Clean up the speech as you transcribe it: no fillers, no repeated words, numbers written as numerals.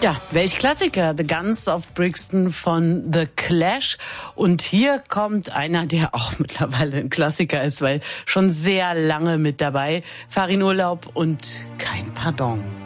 Ja, welch Klassiker, The Guns of Brixton von The Clash. Und hier kommt einer, der auch mittlerweile ein Klassiker ist, weil schon sehr lange mit dabei. Farin Urlaub und Kein Pardon.